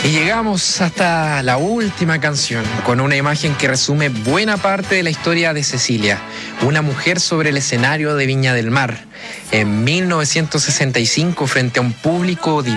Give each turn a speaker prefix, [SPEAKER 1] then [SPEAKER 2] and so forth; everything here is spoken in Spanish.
[SPEAKER 1] Y llegamos hasta la última canción, con una imagen que resume buena parte de la historia de Cecilia, una mujer sobre el escenario de Viña del Mar, en 1965 frente a un público